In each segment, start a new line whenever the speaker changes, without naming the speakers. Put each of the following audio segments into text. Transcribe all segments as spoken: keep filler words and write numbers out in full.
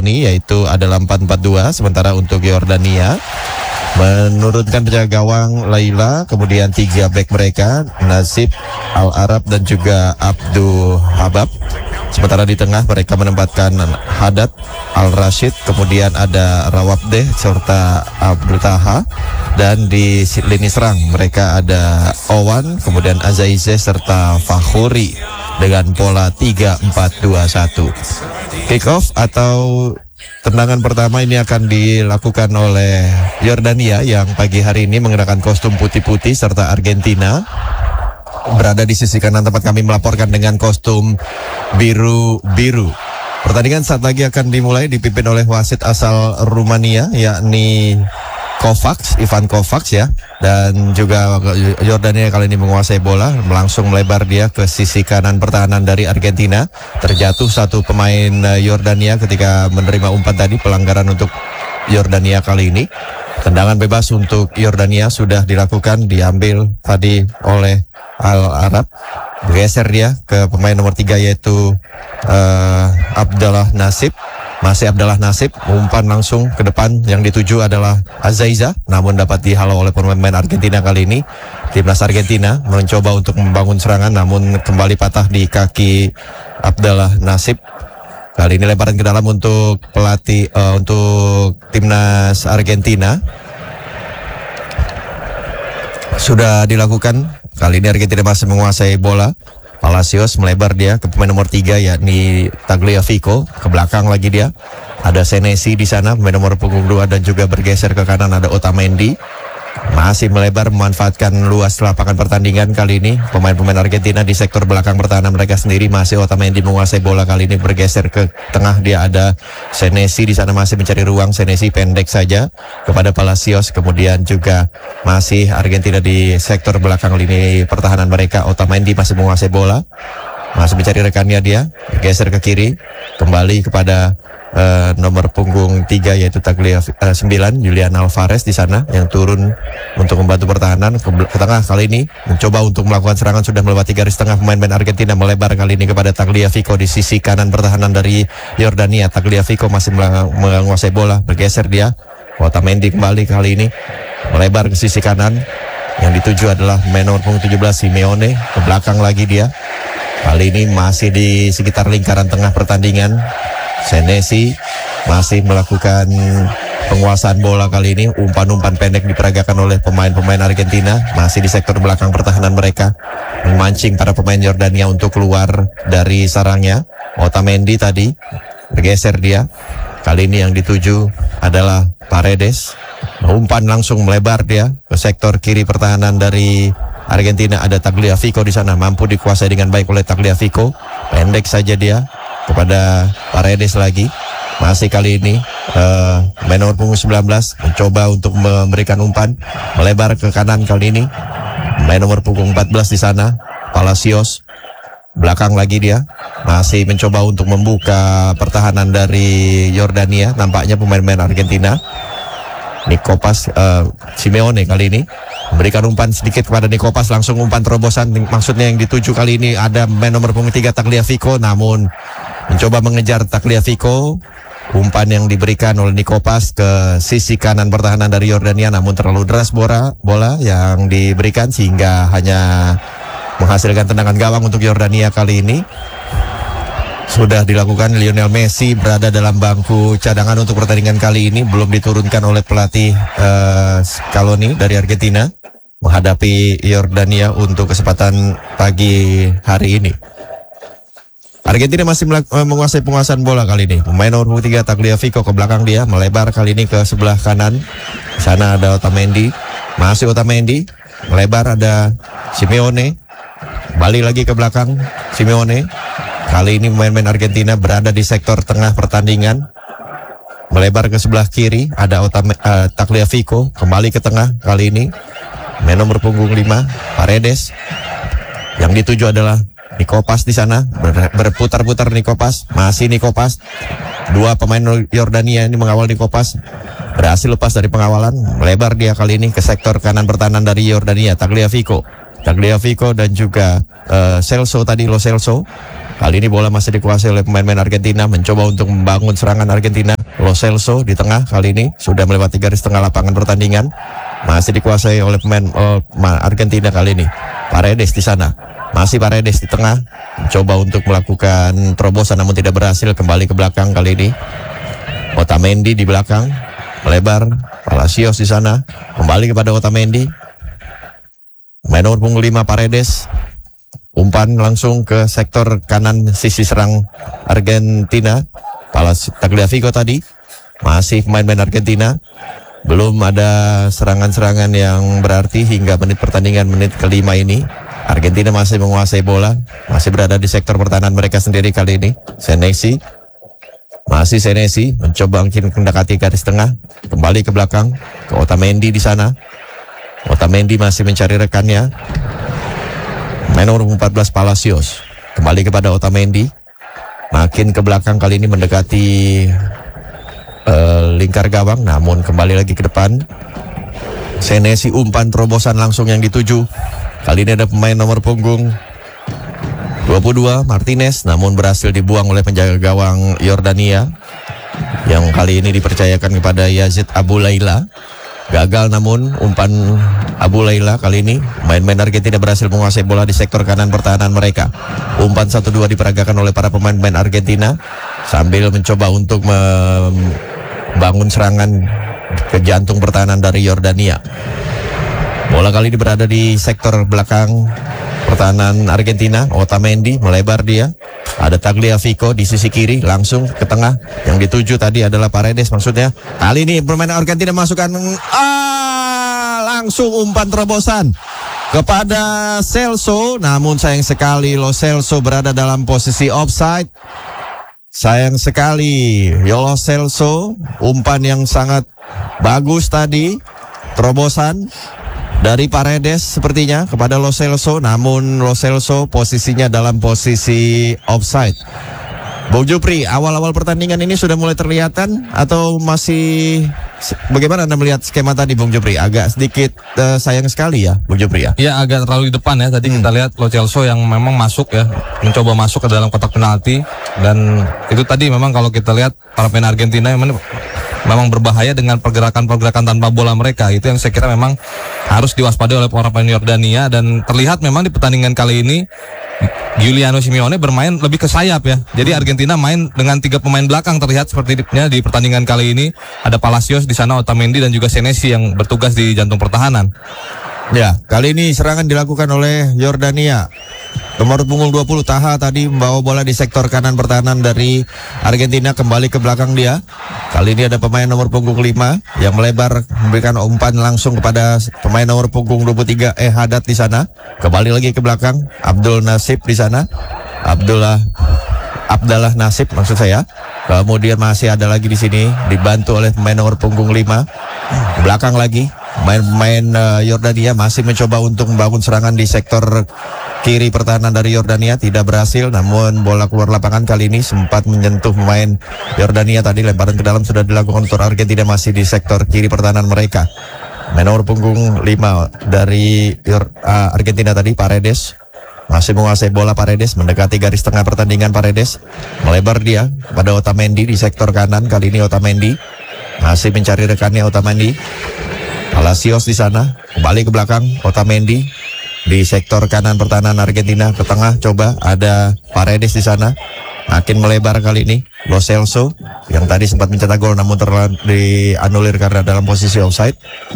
Scaloni, yaitu adalah empat empat dua. Sementara untuk Yordania menurunkan penjaga gawang Laila, kemudian tiga back mereka Nasib, Al Arab dan juga Abdul Habab. Sementara di tengah mereka menempatkan Haddad, Al Rashid, kemudian ada Rawabdeh serta Abdul Taha. Dan di lini serang mereka ada Owan, kemudian Azaize serta Fakhuri dengan pola tiga empat dua satu. Kick off atau tendangan pertama ini akan dilakukan oleh Yordania yang pagi hari ini mengenakan kostum putih-putih, serta Argentina berada di sisi kanan tempat kami melaporkan dengan kostum biru-biru. Pertandingan saat lagi akan dimulai, dipimpin oleh wasit asal Rumania yakni Kovacs, Ivan Kovacs ya. Dan juga Yordania kali ini menguasai bola, langsung melebar dia ke sisi kanan pertahanan dari Argentina. Terjatuh satu pemain Yordania ketika menerima umpan tadi, pelanggaran untuk Yordania kali ini. Tendangan bebas untuk Yordania sudah dilakukan, diambil tadi oleh Al Arab. Bergeser dia ke pemain nomor tiga yaitu uh, Abdallah Nasib. Masih Abdallah Nasib, umpan langsung ke depan, yang dituju adalah Azaiza, namun dapat dihalau oleh pemain Argentina kali ini. Timnas Argentina mencoba untuk membangun serangan, namun kembali patah di kaki Abdallah Nasib. Kali ini lebaran ke dalam untuk pelatih uh, untuk timnas Argentina sudah dilakukan. Kali ini Argentina masih menguasai bola. Palacios melebar dia ke pemain nomor tiga yakni Tagliafico, ke belakang lagi dia ada Senesi di sana, pemain nomor punggung dua, dan juga bergeser ke kanan ada Otamendi. Masih melebar memanfaatkan luas lapangan pertandingan kali ini pemain-pemain Argentina di sektor belakang pertahanan mereka sendiri. Masih Otamendi menguasai bola, kali ini bergeser ke tengah, dia ada Senesi di sana masih mencari ruang. Senesi pendek saja kepada Palacios, kemudian juga masih Argentina di sektor belakang lini pertahanan mereka. Otamendi masih menguasai bola, masih mencari rekannya, dia bergeser ke kiri kembali kepada Uh, nomor punggung tiga yaitu Taglia uh, sembilan Julian Alvarez di sana yang turun untuk membantu pertahanan ke, ke tengah. Kali ini mencoba untuk melakukan serangan, sudah melewati garis tengah pemain-pemain Argentina, melebar kali ini kepada Tagliafico di sisi kanan pertahanan dari Yordania. Tagliafico masih menguasai bola, bergeser dia. Otamendi kembali kali ini melebar ke sisi kanan, yang dituju adalah nomor punggung tujuh belas Simeone, ke belakang lagi dia. Kali ini masih di sekitar lingkaran tengah pertandingan. Senesi masih melakukan penguasaan bola kali ini. Umpan-umpan pendek diperagakan oleh pemain-pemain Argentina, masih di sektor belakang pertahanan mereka, memancing para pemain Yordania untuk keluar dari sarangnya. Otamendi tadi bergeser dia, kali ini yang dituju adalah Paredes. Umpan langsung melebar dia ke sektor kiri pertahanan dari Argentina. Ada Tagliafico di sana, mampu dikuasai dengan baik oleh Tagliafico. Pendek saja dia kepada Paredes lagi. Masih kali ini uh, main nomor punggung sembilan belas mencoba untuk memberikan umpan, melebar ke kanan kali ini. Main nomor punggung empat belas di sana Palacios, belakang lagi dia, masih mencoba untuk membuka pertahanan dari Yordania. Nampaknya pemain-pemain Argentina. Nikopas uh, Simeone kali ini memberikan umpan sedikit kepada Nikopas, langsung umpan terobosan, maksudnya yang dituju kali ini ada main nomor punggung tiga Tagliafico, namun mencoba mengejar Tagliafico. Umpan yang diberikan oleh Nikopas ke sisi kanan pertahanan dari Yordania, namun terlalu deras bola, bola yang diberikan sehingga hanya menghasilkan tendangan gawang untuk Yordania kali ini. Sudah dilakukan. Lionel Messi berada dalam bangku cadangan untuk pertandingan kali ini, belum diturunkan oleh pelatih uh, Scaloni dari Argentina menghadapi Yordania untuk kesempatan pagi hari ini. Argentina masih menguasai penguasaan bola kali ini. Pemain nomor tiga Tagliafico ke belakang dia, melebar kali ini ke sebelah kanan. Di sana ada Otamendi, masih Otamendi melebar, ada Simeone, balik lagi ke belakang Simeone. Kali ini pemain-pemain Argentina berada di sektor tengah pertandingan, melebar ke sebelah kiri, ada Otame, uh, Tagliafico kembali ke tengah kali ini. Main nomor punggung lima Paredes, yang dituju adalah Nikopas di sana, ber, berputar-putar Nikopas, masih Nikopas. Dua pemain Yordania ini mengawal Nikopas, berhasil lepas dari pengawalan, melebar dia kali ini ke sektor kanan pertahanan dari Yordania. Tagliafico Tagliafico dan juga uh, Celso tadi, Lo Celso. Kali ini bola masih dikuasai oleh pemain-pemain Argentina, mencoba untuk membangun serangan Argentina. Lo Celso di tengah kali ini sudah melewati garis tengah lapangan pertandingan. Masih dikuasai oleh pemain oh, Argentina kali ini. Paredes di sana. Masih Paredes di tengah, mencoba untuk melakukan terobosan namun tidak berhasil. Kembali ke belakang kali ini. Otamendi di belakang, melebar. Palacios di sana, kembali kepada Otamendi. Main nomor punggung lima Paredes. Umpan langsung ke sektor kanan sisi serang Argentina. Palacios, Tagliafico tadi. Masih pemain-pemain Argentina. Belum ada serangan-serangan yang berarti hingga menit pertandingan menit kelima ini. Argentina masih menguasai bola. Masih berada di sektor pertahanan mereka sendiri kali ini. Senesi. Masih Senesi mencoba mendekati garis tengah. Kembali ke belakang ke Otamendi di sana. Otamendi masih mencari rekannya. Main nomor empat belas Palacios. Kembali kepada Otamendi. Makin ke belakang kali ini mendekati uh, lingkar gawang. Namun kembali lagi ke depan. Senesi umpan terobosan langsung yang dituju. Kali ini ada pemain nomor punggung dua puluh dua Martinez. Namun berhasil dibuang oleh penjaga gawang Yordania. Yang kali ini dipercayakan kepada Yazid Abu Laila. Gagal namun umpan Abu Laila kali ini. Main-main Argentina berhasil menguasai bola di sektor kanan pertahanan mereka. Umpan satu dua diperagakan oleh para pemain-pemain Argentina sambil mencoba untuk membangun serangan ke jantung pertahanan dari Yordania. Bola kali ini berada di sektor belakang pertahanan Argentina. Otamendi melebar dia. Ada Tagliafico di sisi kiri langsung ke tengah. Yang dituju tadi adalah Paredes maksudnya. Kali ini permainan Argentina masukkan ah, langsung umpan terobosan kepada Celso. Namun sayang sekali Lo Celso berada dalam posisi offside. Sayang sekali Lo Celso, umpan yang sangat bagus tadi, terobosan dari Paredes sepertinya kepada Lo Celso, namun Lo Celso posisinya dalam posisi offside. Bung Jupri, awal-awal pertandingan ini sudah mulai terlihatan atau masih bagaimana Anda melihat skema tadi Bung Jupri? Agak sedikit uh, sayang sekali ya Bung Jupri ya? Ya
agak terlalu di depan ya, tadi hmm. kita lihat Lo Celso yang memang masuk ya, mencoba masuk ke dalam kotak penalti. Dan itu tadi memang kalau kita lihat para pemain Argentina yang memang berbahaya dengan pergerakan-pergerakan tanpa bola mereka. Itu yang saya kira memang harus diwaspadai oleh para pemain Yordania. Dan terlihat memang di pertandingan kali ini Giuliano Simeone bermain lebih ke sayap ya. Jadi Argentina main dengan tiga pemain belakang terlihat sepertinya di pertandingan kali ini. Ada Palacios di sana, Otamendi dan juga Senesi yang bertugas di jantung pertahanan.
Ya, kali ini serangan dilakukan oleh Yordania. Nomor punggung dua puluh Taha tadi membawa bola di sektor kanan pertahanan dari Argentina, kembali ke belakang dia. Kali ini ada pemain nomor punggung lima yang melebar memberikan umpan langsung kepada pemain nomor punggung dua puluh tiga Eh Haddad di sana. Kembali lagi ke belakang Abdul Nasib di sana. Abdullah Abdallah Nasib maksud saya. Kemudian masih ada lagi di sini dibantu oleh pemain nomor punggung lima. Belakang lagi pemain-pemain uh, Yordania masih mencoba untuk membangun serangan di sektor kiri pertahanan dari Yordania, tidak berhasil. Namun bola keluar lapangan kali ini sempat menyentuh pemain Yordania tadi. Lemparan ke dalam sudah dilakukan untuk Argentina, masih di sektor kiri pertahanan mereka. Main nomor punggung lima dari uh, Argentina tadi Paredes masih menguasai bola. Paredes mendekati garis tengah pertandingan. Paredes melebar dia pada Otamendi di sektor kanan. Kali ini Otamendi masih mencari rekannya. Otamendi, Palacios di sana, kembali ke belakang Otamendi di sektor kanan pertahanan Argentina. Ke tengah coba ada Paredes di sana, makin melebar kali ini Lo Celso yang tadi sempat mencetak gol namun terlalu dianulir karena dalam posisi offside.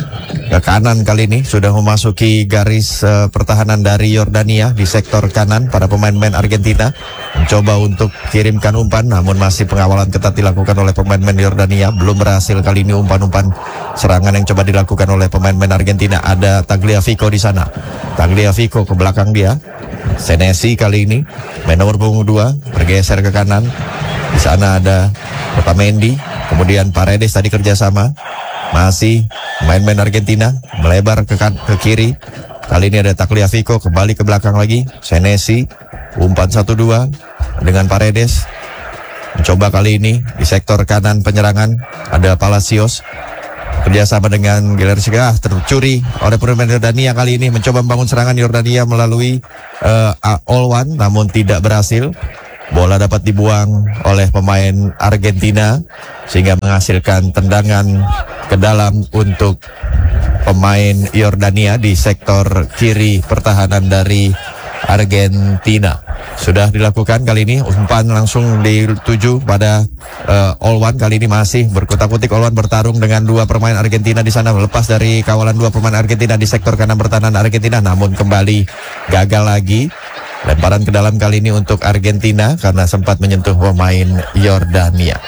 Ke kanan kali ini sudah memasuki garis uh, pertahanan dari Yordania di sektor kanan. Para pemain-pemain Argentina mencoba untuk kirimkan umpan, namun masih pengawalan ketat dilakukan oleh pemain-pemain Yordania. Belum berhasil kali ini umpan-umpan serangan yang coba dilakukan oleh pemain-pemain Argentina. Ada Tagliafico di sana. Tagliafico ke belakang dia. Senesi kali ini main nomor punggung dua bergeser ke kanan. Di sana ada Otamendi, kemudian Paredes tadi kerjasama. Masih main-main Argentina melebar ke, ke kiri. Kali ini ada Tagliafico, kembali ke belakang lagi Senesi, umpan satu dua dengan Paredes. Mencoba kali ini di sektor kanan penyerangan ada Palacios. kerjasama dengan Gilarsiga tercuri oleh pemain Yordania kali ini, mencoba membangun serangan Yordania melalui uh, all one namun tidak berhasil. Bola dapat dibuang oleh pemain Argentina sehingga menghasilkan tendangan ke dalam untuk pemain Yordania di sektor kiri pertahanan dari Argentina. Sudah dilakukan kali ini, umpan langsung dituju pada uh, all one. Kali ini masih berkutak-kutik all one bertarung dengan dua pemain Argentina di sana, melepas dari kawalan dua pemain Argentina di sektor kanan pertahanan Argentina, namun kembali gagal lagi. Lemparan ke dalam kali ini untuk Argentina karena sempat menyentuh pemain Yordania.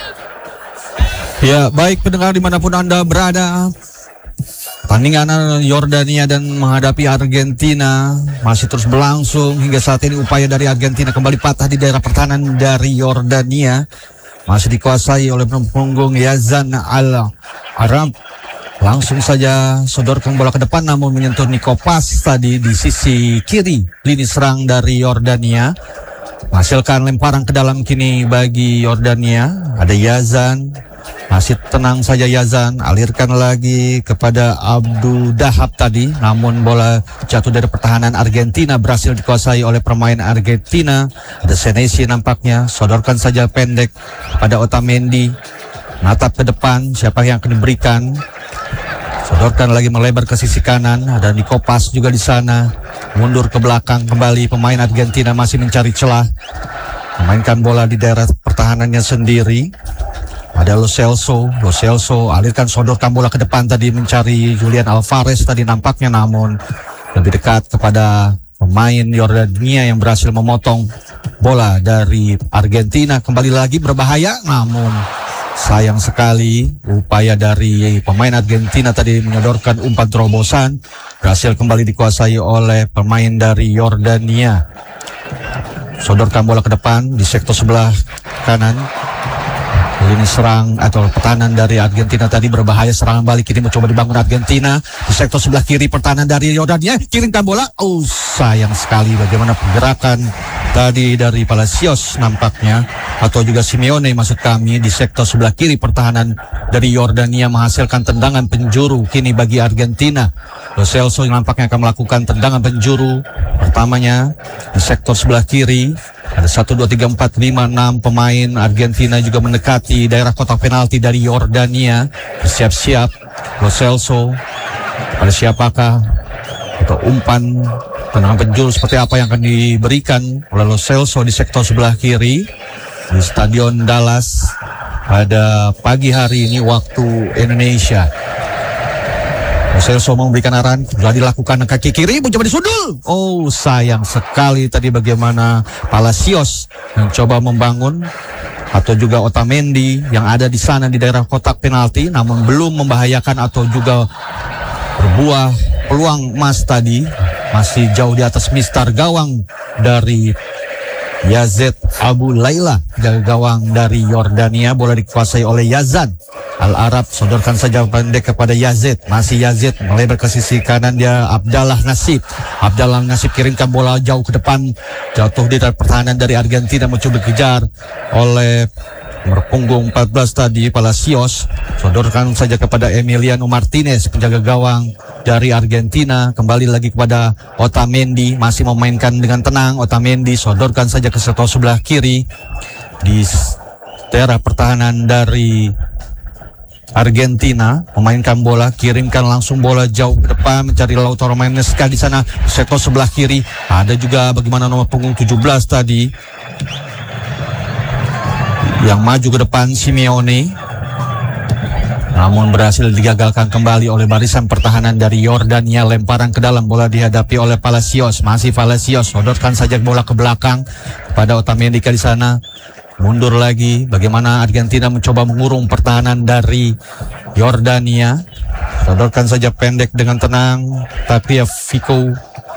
Ya, baik pendengar dimanapun Anda berada, pertandingan Yordania dan menghadapi Argentina masih terus berlangsung hingga saat ini. Upaya dari Argentina kembali patah di daerah pertahanan dari Yordania masih dikuasai oleh punggung Yazan Al-Arab. Langsung saja sodorkan bola ke depan namun menyentuh Nico Pas tadi di sisi kiri lini serang dari Yordania. Menghasilkan lemparan ke dalam kini bagi Yordania. Ada Yazan, masih tenang saja Yazan, alirkan lagi kepada Abdul Dahab tadi, namun bola jatuh dari pertahanan Argentina, berhasil dikuasai oleh pemain Argentina. Ada Senesi nampaknya, sodorkan saja pendek pada Otamendi, natap ke depan siapa yang akan diberikan. Sodorkan lagi melebar ke sisi kanan, ada Nico Pas juga di sana, mundur ke belakang kembali. Pemain Argentina masih mencari celah, memainkan bola di daerah pertahanannya sendiri. Ada Lo Celso, Lo Celso alirkan, sodorkan bola ke depan tadi mencari Julian Alvarez tadi nampaknya, namun lebih dekat kepada pemain Yordania yang berhasil memotong bola dari Argentina. Kembali lagi berbahaya, namun sayang sekali upaya dari pemain Argentina tadi menyodorkan umpan terobosan berhasil kembali dikuasai oleh pemain dari Yordania. Sodorkan bola ke depan di sektor sebelah kanan. Lini serang atau pertahanan dari Argentina tadi berbahaya, serangan balik ini mencoba dibangun Argentina di sektor sebelah kiri pertahanan dari Yordania, kirimkan bola. Oh, sayang sekali bagaimana pergerakan tadi dari Palacios nampaknya, atau juga Simeone maksud kami, di sektor sebelah kiri pertahanan dari Yordania menghasilkan tendangan penjuru kini bagi Argentina. Lo Celso nampaknya akan melakukan tendangan penjuru pertamanya di sektor sebelah kiri. Ada satu, dua, tiga, empat, lima, enam pemain Argentina juga mendekati daerah kotak penalti dari Yordania. Bersiap-siap Lo Celso, pada siapakah atau umpan tendangan penjuru seperti apa yang akan diberikan oleh Lo Celso di sektor sebelah kiri di Stadion Dallas pada pagi hari ini waktu Indonesia. Lo Celso memberikan arahan, sudah dilakukan kaki kiri, mencoba disundul. Oh, sayang sekali tadi bagaimana Palacios mencoba membangun, atau juga Otamendi yang ada di sana di daerah kotak penalti, namun belum membahayakan atau juga berbuah peluang emas tadi. Masih jauh di atas mistar gawang dari Yazid Abu Laila, gawang dari Yordania. Bola dikuasai oleh Yazan Al-Arab, sodorkan saja pendek kepada Yazid. Masih Yazid melebar ke sisi kanan, dia Abdallah Nasib. Abdallah Nasib kirimkan bola jauh ke depan, jatuh di dalam pertahanan dari Argentina, mencoba dikejar oleh berpunggung empat belas tadi Palacios. Sodorkan saja kepada Emiliano Martinez, penjaga gawang dari Argentina. Kembali lagi kepada Otamendi, masih memainkan dengan tenang. Otamendi sodorkan saja ke sektor sebelah kiri di daerah pertahanan dari Argentina, memainkan bola, kirimkan langsung bola jauh ke depan mencari Lautaro Martinez di sana sektor sebelah kiri. Ada juga bagaimana nomor punggung tujuh belas tadi yang maju ke depan, Simeone, namun berhasil digagalkan kembali oleh barisan pertahanan dari Yordania. Lemparan ke dalam, bola dihadapi oleh Palacios. Masih Palacios, sodorkan saja bola ke belakang pada Otamendi di sana. Mundur lagi, bagaimana Argentina mencoba mengurung pertahanan dari Yordania. Sodorkan saja pendek dengan tenang, Tagliafico.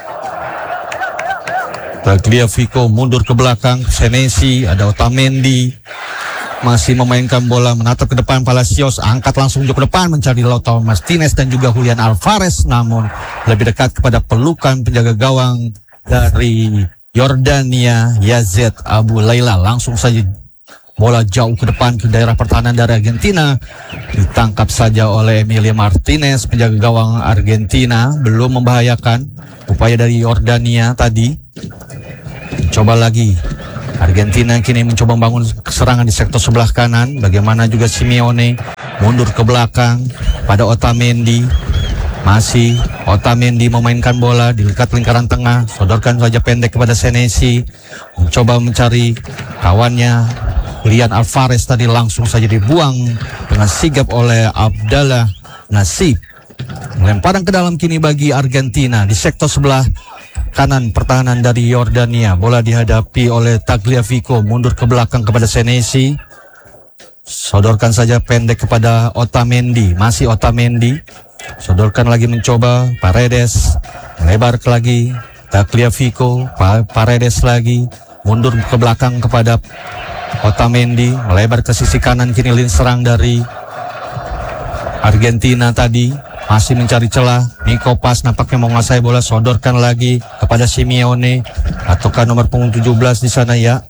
Tagliafico mundur ke belakang, Senesi, ada Otamendi masih memainkan bola, menatap ke depan. Palacios angkat langsung ke depan mencari Lautaro Martinez dan juga Julian Alvarez, namun lebih dekat kepada pelukan penjaga gawang dari Yordania, Yazid Abu Laila. Langsung saja Bola jauh ke depan ke daerah pertahanan dari Argentina. Ditangkap saja oleh Emilia Martinez, penjaga gawang Argentina. Belum membahayakan. Upaya dari Yordania tadi. Coba lagi. Argentina kini mencoba membangun serangan di sektor sebelah kanan. Bagaimana juga Simeone mundur ke belakang pada Otamendi. Masih Otamendi memainkan bola di dekat lingkaran tengah. Sodorkan saja pendek kepada Senesi. Mencoba mencari kawannya. Julian Alvarez tadi langsung saja dibuang dengan sigap oleh Abdallah Nasib. Lemparan ke dalam kini bagi Argentina di sektor sebelah kanan pertahanan dari Yordania. Bola dihadapi oleh Tagliafico, mundur ke belakang kepada Senesi. Sodorkan saja pendek kepada Otamendi. Masih Otamendi. Sodorkan lagi mencoba Paredes. Lebar lagi Tagliafico. Pa Paredes lagi. Mundur ke belakang kepada Otamendi. Melebar ke sisi kanan kini lini serang dari Argentina tadi. Masih mencari celah. Nico Pas nampaknya menguasai bola. Sodorkan lagi kepada Simeone. Ataukah nomor punggung tujuh belas di sana ya.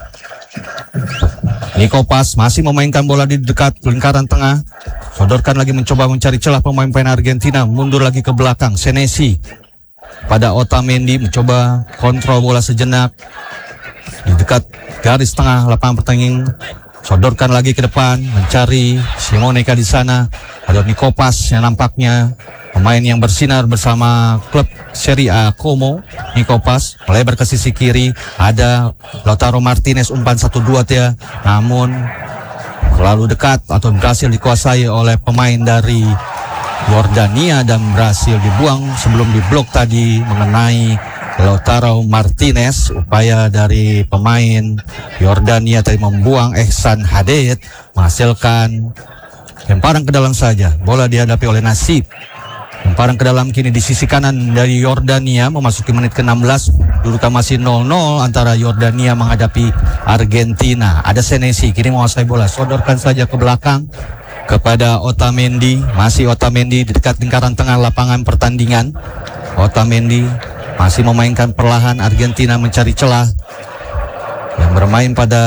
Nico Pas masih memainkan bola di dekat lingkaran tengah. Sodorkan lagi mencoba mencari celah pemain-pemain Argentina. Mundur lagi ke belakang. Senesi pada Otamendi mencoba kontrol bola sejenak di dekat garis tengah lapangan pertandingan. Sodorkan lagi ke depan mencari Simoneka di sana. Ada Nico Pas yang nampaknya pemain yang bersinar bersama klub Serie A Como. Nico Pas melebar ke sisi kiri. Ada Lautaro Martinez umpan satu dua dia. Namun terlalu dekat atau berhasil dikuasai oleh pemain dari Yordania dan berhasil dibuang sebelum diblok tadi mengenai Lautaro Martinez. Upaya dari pemain Yordania tadi membuang Ehsan Hadid menghasilkan lemparan ke dalam saja. Bola dihadapi oleh Nasib. Lemparan ke dalam kini di sisi kanan dari Yordania memasuki menit ke enam belas. Dudukan masih nol nol antara Yordania menghadapi Argentina. Ada Senesi kini menguasai bola. Sodorkan saja ke belakang kepada Otamendi. Masih Otamendi di dekat lingkaran tengah lapangan pertandingan. Otamendi masih memainkan perlahan. Argentina mencari celah. Yang bermain pada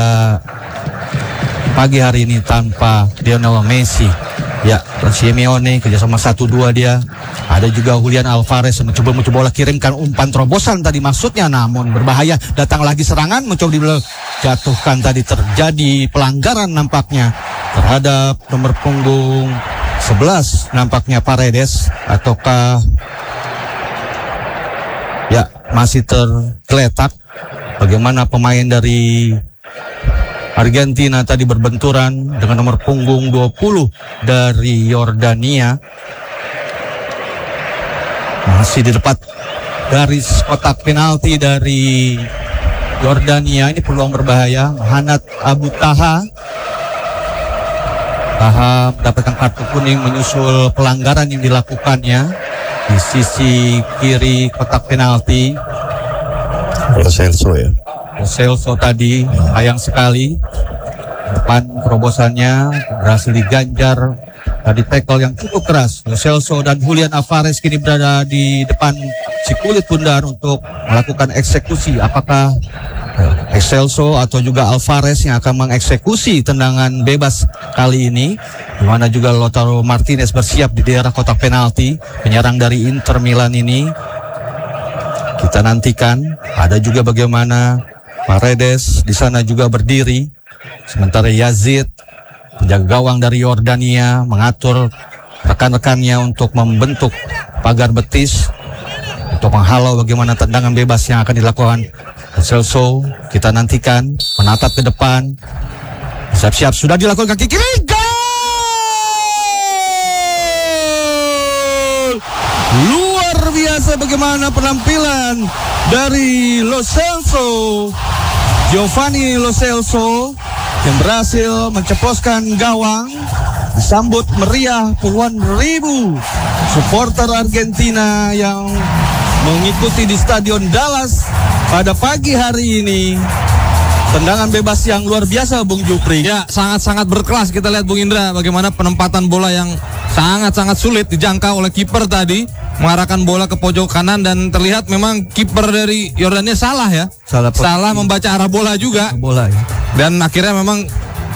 pagi hari ini tanpa Lionel Messi. Ya, Simeone kerjasama satu dua dia. Ada juga Julian Alvarez mencoba mencoba bola kirimkan umpan terobosan tadi maksudnya, namun berbahaya. Datang lagi serangan mencoba dijatuhkan tadi. Terjadi pelanggaran nampaknya terhadap nomor punggung sebelas nampaknya Paredes. Ataukah ya masih tergeletak. Bagaimana pemain dari Argentina tadi berbenturan dengan nomor punggung dua puluh dari Yordania. Masih di depan garis kotak penalti dari Yordania. Ini peluang berbahaya. Hanat Abu Taha Taha mendapatkan kartu kuning menyusul pelanggaran yang dilakukannya di sisi kiri kotak penalti.
Lo Celso ya.
Celso tadi sayang sekali depan terobosannya berhasil diganjar tadi tackle yang cukup keras. Celso dan Julian Alvarez kini berada di depan si kulit bundar untuk melakukan eksekusi. Apakah Celso atau juga Alvarez yang akan mengeksekusi tendangan bebas kali ini, di mana juga Lautaro Martinez bersiap di daerah kotak penalti. Penyerang dari Inter Milan ini kita nantikan. Ada juga bagaimana Paredes di sana juga berdiri, sementara Yazid penjaga gawang dari Yordania mengatur rekan-rekannya untuk membentuk pagar betis untuk menghalau bagaimana tendangan bebas yang akan dilakukan Celso. Kita nantikan, menatap ke depan, siap-siap sudah dilakukan kaki kiri. Gol! Luar biasa bagaimana penampilan dari Lo Celso, Giovanni Lo Celso, yang berhasil menceploskan gawang. Disambut meriah puluhan ribu supporter Argentina yang mengikuti di Stadion Dallas pada pagi hari ini. Tendangan bebas yang luar biasa, Bung Jupri.
Ya, sangat-sangat berkelas. Kita lihat Bung Indra bagaimana penempatan bola yang sangat-sangat sulit dijangkau oleh kiper tadi, mengarahkan bola ke pojok kanan, dan terlihat memang kiper dari Yordania salah ya.
Salah,
salah membaca arah bola juga.
Bola ya.
Dan akhirnya memang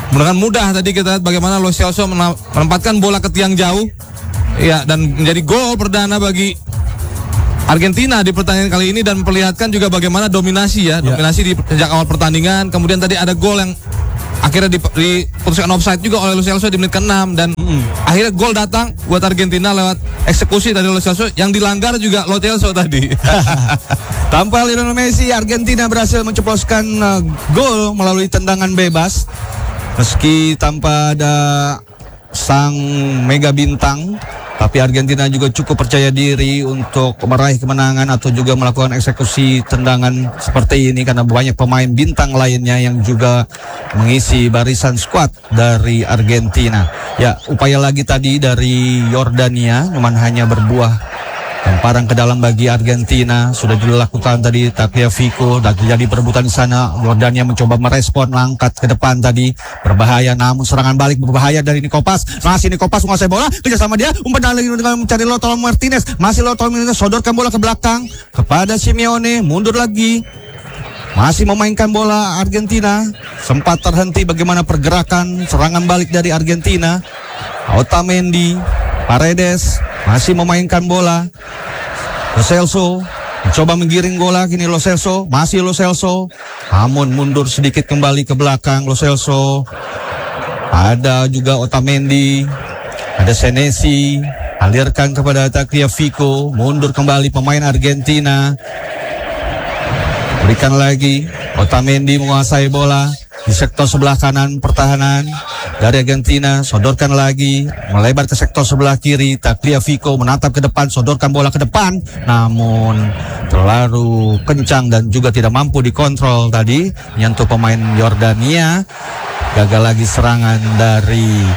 dengan mudah tadi kita lihat bagaimana Lo Celso menempatkan bola ke tiang jauh. Ya, dan menjadi gol perdana bagi Argentina di pertandingan kali ini dan memperlihatkan juga bagaimana dominasi ya, dominasi ya. Di sejak awal pertandingan. Kemudian tadi ada gol yang akhirnya diputuskan offside juga oleh Lo Celso di menit keenam dan mm. akhirnya gol datang buat Argentina lewat eksekusi dari Lo Celso yang dilanggar juga Lo Celso tadi.
Tanpa Lionel Messi, Argentina berhasil menceploskan uh, gol melalui tendangan bebas. Meski tanpa ada sang mega bintang, tapi Argentina juga cukup percaya diri untuk meraih kemenangan atau juga melakukan eksekusi tendangan seperti ini karena banyak pemain bintang lainnya yang juga mengisi barisan skuad dari Argentina. Ya, upaya lagi tadi dari Yordania cuman hanya berbuah lemparan ke dalam bagi Argentina. Sudah dilakukan tadi Tagliafico, dan terjadi perebutan di sana. Yordania mencoba merespon, angkat ke depan tadi, berbahaya, namun serangan balik berbahaya dari Nikopas. Masih Nikopas menguasai bola, kejar sama dia, umpan lagi dengan mencari Lautaro Martinez. Masih Lautaro Martinez sodorkan bola ke belakang kepada Simeone, mundur lagi. Masih memainkan bola Argentina. Sempat terhenti bagaimana pergerakan serangan balik dari Argentina. Otamendi, Paredes masih memainkan bola. Lo Celso mencoba menggiring bola, kini Lo Celso, masih Lo Celso, namun mundur sedikit kembali ke belakang Lo Celso. Ada juga Otamendi, ada Senesi, alirkan kepada Tagliafico, mundur kembali pemain Argentina. Berikan lagi, Otamendi menguasai bola di sektor sebelah kanan pertahanan dari Argentina, sodorkan lagi, melebar ke sektor sebelah kiri. Tagliafico menatap ke depan, sodorkan bola ke depan, namun terlalu kencang dan juga tidak mampu dikontrol tadi, menyentuh pemain Yordania. Gagal lagi serangan dari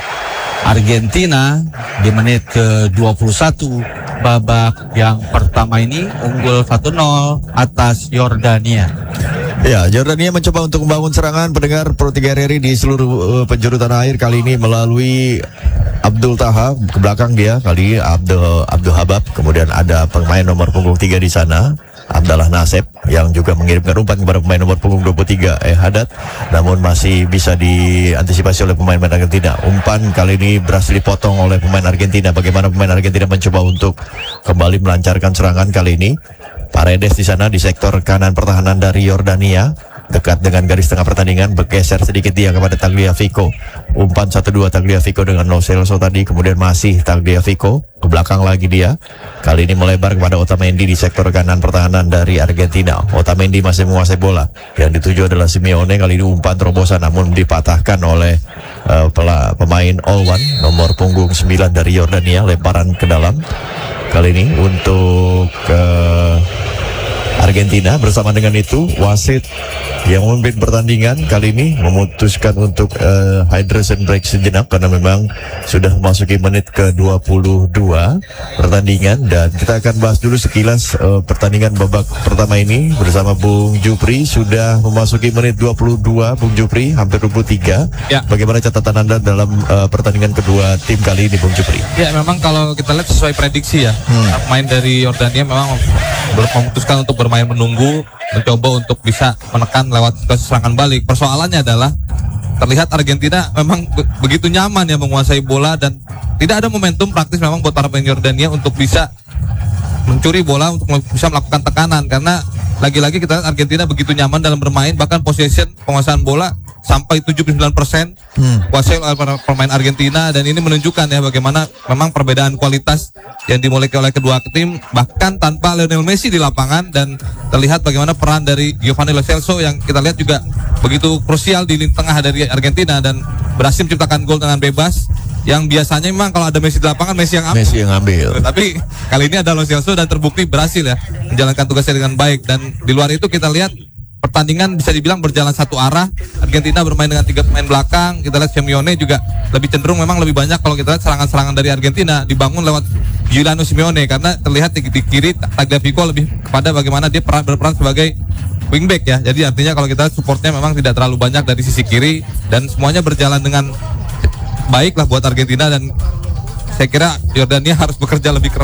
Argentina di menit ke dua puluh satu babak yang pertama ini, unggul satu nol atas Yordania.
Ya, Yordania mencoba untuk membangun serangan. Pendengar Pro tiga R R I di seluruh uh, penjuru tanah air kali ini melalui Abdul Taha ke belakang dia, kali ini Abdul Abdul Habab. Kemudian ada pemain nomor punggung tiga di sana, Abdallah Naseb, yang juga mengirimkan umpan kepada pemain nomor punggung dua puluh tiga eh Haddad, namun masih bisa diantisipasi oleh pemain-pemain Argentina. Umpan kali ini berhasil dipotong oleh pemain Argentina. Bagaimana pemain Argentina mencoba untuk kembali melancarkan serangan kali ini. Paredes di sana di sektor kanan pertahanan dari Yordania, dekat dengan garis tengah pertandingan, bergeser sedikit dia kepada Tagliafico. Umpan satu dua Tagliafico dengan Lo Celso tadi, kemudian masih Tagliafico ke belakang lagi dia. Kali ini melebar kepada Otamendi di sektor kanan pertahanan dari Argentina. Otamendi masih menguasai bola. Yang dituju adalah Simeone. Kali ini umpan terobosan namun dipatahkan oleh uh, pemain All One nomor punggung sembilan dari Yordania. Lemparan ke dalam kali ini untuk uh, Argentina. Bersama dengan itu wasit yang memimpin pertandingan kali ini memutuskan untuk uh, hydration break sejenak karena memang sudah memasuki menit ke dua puluh dua pertandingan. Dan kita akan bahas dulu sekilas uh, pertandingan babak pertama ini bersama Bung Jupri. Sudah memasuki menit dua puluh dua, Bung Jupri, hampir dua puluh tiga. Ya. Bagaimana catatan Anda dalam uh, pertandingan kedua tim kali ini, Bung Jupri?
Ya, memang kalau kita lihat sesuai prediksi ya, hmm. pemain dari Yordania memang memutuskan untuk bermain menunggu, mencoba untuk bisa menekan lewat serangan balik. Persoalannya adalah terlihat Argentina memang be begitu nyaman ya menguasai bola dan tidak ada momentum praktis memang buat para pemain Yordania untuk bisa mencuri bola, untuk bisa melakukan tekanan. Karena lagi-lagi kita lihat Argentina begitu nyaman dalam bermain, bahkan possession, penguasaan bola sampai tujuh puluh sembilan persen hmm. kuasai oleh para pemain Argentina. Dan ini menunjukkan ya bagaimana memang perbedaan kualitas yang dimiliki oleh kedua tim, bahkan tanpa Lionel Messi di lapangan. Dan terlihat bagaimana peran dari Giovanni Lo Celso yang kita lihat juga begitu krusial di lini tengah dari Argentina dan berhasil menciptakan gol dengan bebas, yang biasanya memang kalau ada Messi di lapangan Messi yang ambil.
Messi yang ambil.
Tapi kali ini ada Lo Celso dan terbukti berhasil ya menjalankan tugasnya dengan baik. Dan di luar itu kita lihat pertandingan bisa dibilang berjalan satu arah. Argentina bermain dengan tiga pemain belakang. Kita lihat Simeone juga lebih cenderung memang lebih banyak kalau kita lihat serangan-serangan dari Argentina dibangun lewat Giuliano Simeone, karena terlihat di, di kiri Tagliafico lebih kepada bagaimana dia peran, berperan sebagai wingback ya. Jadi artinya kalau kita supportnya memang tidak terlalu banyak dari sisi kiri dan semuanya berjalan dengan baik lah buat Argentina. Dan saya kira Yordania harus bekerja lebih keras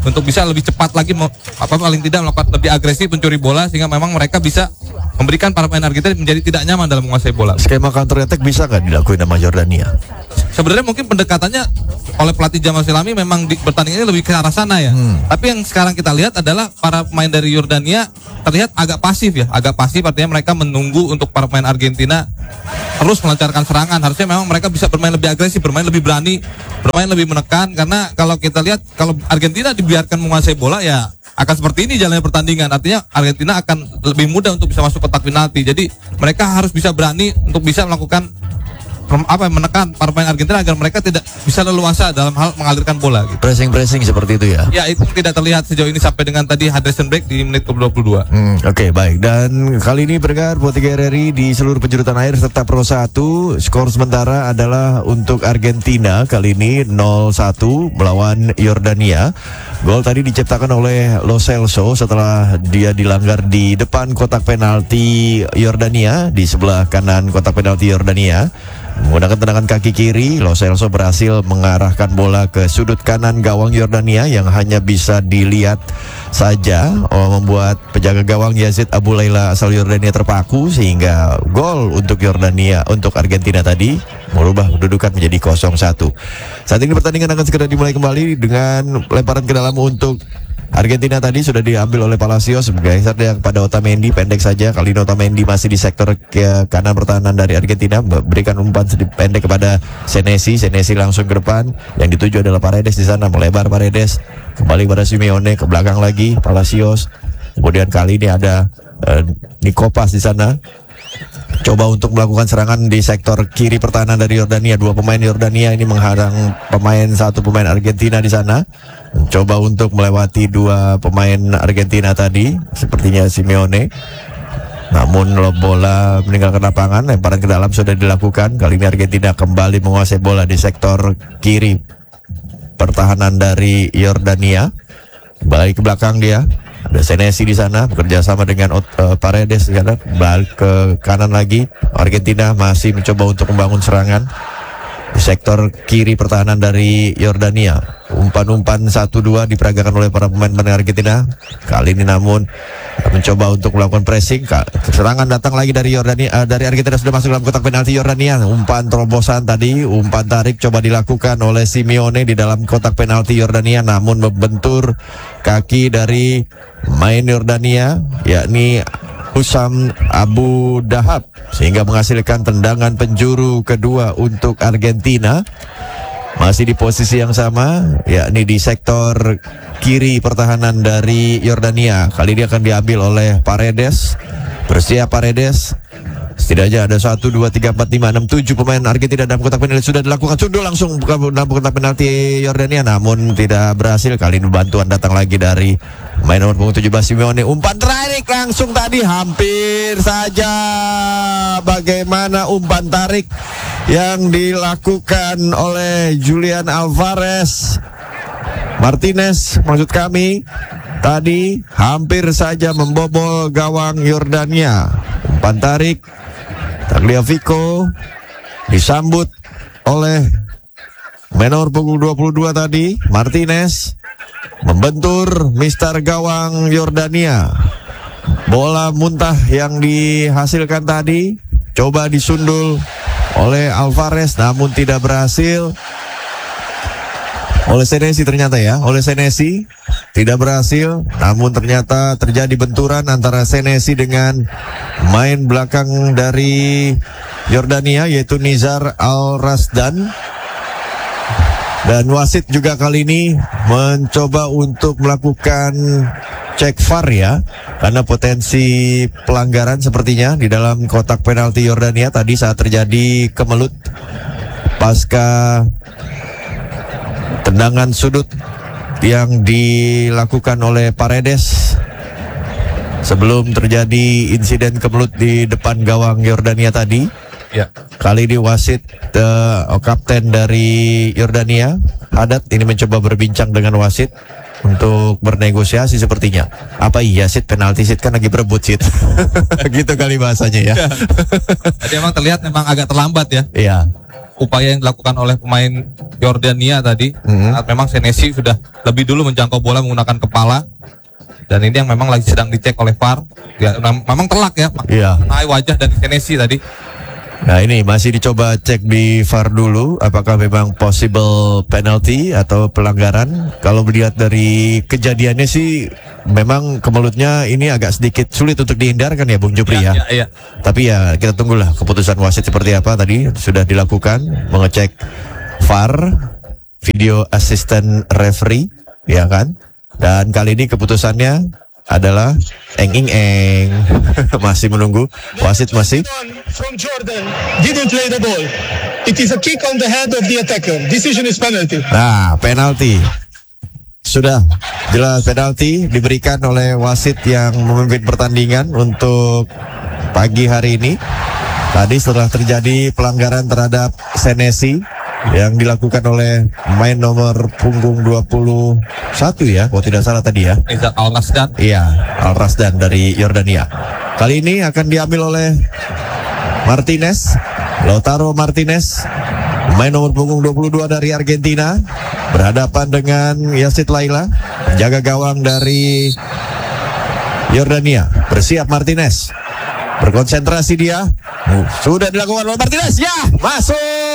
untuk bisa lebih cepat lagi mau, apa paling tidak melakukan lebih agresif mencuri bola sehingga memang mereka bisa memberikan para pemain Argentina menjadi tidak nyaman dalam menguasai bola.
Skema counter attack bisa nggak dilakuin sama Yordania?
Sebenarnya mungkin pendekatannya oleh pelatih Jamal Silami memang di pertandingan ini lebih ke arah sana ya. Hmm. Tapi yang sekarang kita lihat adalah para pemain dari Yordania terlihat agak pasif ya, agak pasif artinya mereka menunggu untuk para pemain Argentina terus melancarkan serangan. Harusnya memang mereka bisa bermain lebih agresif, bermain lebih berani, bermain lebih menekan karena kalau kita lihat kalau Argentina dibiarkan menguasai bola ya akan seperti ini jalannya pertandingan. Artinya Argentina akan lebih mudah untuk bisa masuk kotak penalti. Jadi mereka harus bisa berani untuk bisa melakukan apa menekan para pemain Argentina agar mereka tidak bisa leluasa dalam hal mengalirkan bola gitu.
Pressing-pressing seperti itu ya.
Ya itu tidak terlihat sejauh ini sampai dengan tadi hydration break di menit ke dua puluh dua.
Hmm, Oke okay, baik, dan kali ini pendengar Pro tiga R R I di seluruh penjuru tanah air serta Pro satu, skor sementara adalah untuk Argentina kali ini nol satu melawan Yordania. Gol tadi diciptakan oleh Lo Celso setelah dia dilanggar di depan kotak penalti Yordania, di sebelah kanan kotak penalti Yordania. Menggunakan tendangan kaki kiri, Lo Celso berhasil mengarahkan bola ke sudut kanan gawang Yordania yang hanya bisa dilihat saja, oh, membuat penjaga gawang Yazid Abu Laila asal Yordania terpaku sehingga gol untuk Yordania untuk Argentina tadi merubah kedudukan menjadi nol satu. Saat ini pertandingan akan segera dimulai kembali dengan lemparan ke dalam untuk Argentina tadi sudah diambil oleh Palacios, bergeser dia kepada Otamendi, pendek saja. Kali ini Otamendi masih di sektor ke kanan pertahanan dari Argentina, berikan umpan sedikit pendek kepada Senesi. Senesi langsung ke depan, yang dituju adalah Paredes di sana, melebar Paredes kembali pada Simeone, ke belakang lagi Palacios. Kemudian kali ini ada uh, Nikopas di sana, coba untuk melakukan serangan di sektor kiri pertahanan dari Yordania. Dua pemain Yordania ini menghadang pemain satu pemain Argentina di sana. Coba untuk melewati dua pemain Argentina tadi, sepertinya Simeone. Namun bola meninggalkan lapangan, lemparan ke dalam sudah dilakukan. Kali ini Argentina kembali menguasai bola di sektor kiri pertahanan dari Yordania. Balik ke belakang dia. Ada Senesi di sana bekerja sama dengan uh, Paredes di sana. Balik ke kanan lagi. Argentina masih mencoba untuk membangun serangan di sektor kiri pertahanan dari Yordania. Umpan-umpan satu dua diperagakan oleh para pemain-pemain Argentina. Kali ini namun mencoba untuk melakukan pressing. Serangan datang lagi dari Yordania, uh, dari Argentina sudah masuk dalam kotak penalti Yordania. Umpan terobosan tadi, umpan tarik coba dilakukan oleh Simeone di dalam kotak penalti Yordania, namun membentur kaki dari main Yordania, yakni Husam Abu Dahab, sehingga menghasilkan tendangan penjuru kedua untuk Argentina. Masih di posisi yang sama, yakni di sektor kiri pertahanan dari Yordania. Kali ini akan diambil oleh Paredes. Bersiap Paredes. Setidaknya ada satu, dua, tiga, empat, lima, enam, tujuh pemain Argentina dalam kotak penalti sudah dilakukan. Sundul langsung ke dalam kotak penalti Yordania, namun tidak berhasil. Kali ini bantuan datang lagi dari main nomor punggung tujuh belas Simeone. Umpan tarik langsung tadi, hampir saja. Bagaimana umpan tarik yang dilakukan oleh Julian Alvarez Martinez, maksud kami, tadi hampir saja membobol gawang Yordania. Umpan tarik Tagliafico disambut oleh menor punggung dua puluh dua tadi, Martinez, membentur mister gawang Yordania. Bola muntah yang dihasilkan tadi coba disundul oleh Alvarez, namun tidak berhasil. Oleh Senesi ternyata ya, oleh Senesi tidak berhasil, namun ternyata terjadi benturan antara Senesi dengan main belakang dari Yordania, yaitu Nizar Al-Rasdan. Dan wasit juga kali ini mencoba untuk melakukan cek V A R ya, karena potensi pelanggaran sepertinya di dalam kotak penalti Yordania tadi saat terjadi kemelut pasca tendangan sudut yang dilakukan oleh Paredes sebelum terjadi insiden kemelut di depan gawang Yordania tadi.
Ya.
Kali ini wasit uh, oh, kapten dari Yordania, Haddad, ini mencoba berbincang dengan wasit untuk bernegosiasi sepertinya. Apa iya Sid, penalti Sid kan lagi berebut Sid. Gitu kali bahasanya ya.
Jadi emang terlihat memang agak terlambat ya.
Iya.
upaya yang dilakukan oleh pemain Yordania tadi.
Mhm.
Saat memang Senesi sudah lebih dulu menjangkau bola menggunakan kepala. Dan ini yang memang lagi sedang dicek oleh V A R. Ya, mem- memang telak ya,
Iya.
mengenai wajah dari Senesi tadi.
Nah ini masih dicoba cek di V A R dulu apakah memang possible penalty atau pelanggaran. Kalau melihat dari kejadiannya sih memang kemelutnya ini agak sedikit sulit untuk dihindarkan ya Bung Jupri ya.
Ya, ya.
Tapi ya kita tunggulah keputusan wasit seperti apa tadi sudah dilakukan mengecek V A R video assistant referee ya kan. Dan kali ini keputusannya adalah eng ing eng masih menunggu wasit masih.
From Jordan didn't play the ball. It is a kick on the head of the attacker. Decision is penalty.
Nah, penalti. Sudah jelas penalti diberikan oleh wasit yang memimpin pertandingan untuk pagi hari ini. Tadi setelah terjadi pelanggaran terhadap Senesi yang dilakukan oleh pemain nomor punggung dua puluh satu ya, kalau tidak salah tadi ya.
Izzat Al-Nasdan.
Iya, Al-Rasdan dari Yordania. Kali ini akan diambil oleh Martinez, Lautaro Martinez, pemain nomor punggung dua puluh dua dari Argentina, berhadapan dengan Yasid Laila, penjaga gawang dari Yordania. Bersiap Martinez, berkonsentrasi dia. Uh, sudah dilakukan oleh Martinez, ya, masuk.